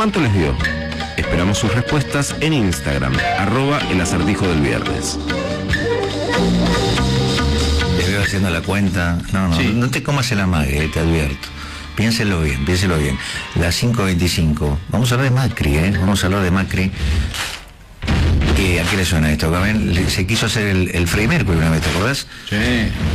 ¿Cuánto les dio? Esperamos sus respuestas en Instagram, @elacertijodelviernes. Te veo haciendo la cuenta. No, Sí. no te comas el amague, te advierto. Piénselo bien. Las 5:25. Vamos a hablar de Macri, Vamos a hablar de Macri. ¿A qué le suena esto? Se quiso hacer el Freddie Mercury una vez, ¿te acordás? Sí.